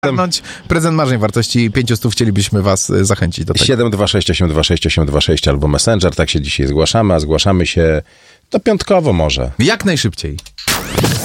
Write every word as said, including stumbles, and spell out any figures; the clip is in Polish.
Zgarnąć prezent marzeń wartości pięćset chcielibyśmy was zachęcić do tego. siedem dwa sześć osiem dwa sześć osiem dwa sześć albo Messenger, tak się dzisiaj zgłaszamy, a zgłaszamy się to piątkowo może. Jak najszybciej.